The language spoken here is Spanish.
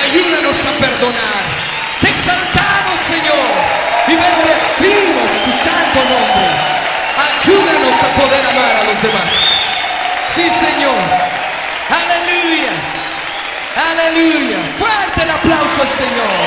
Ayúdanos a perdonar. Te exaltamos, Señor, y bendecimos tu santo nombre. Ayúdanos a poder amar a los demás. Sí, Señor. Aleluya. Aleluya. Fuerte el aplauso al Señor.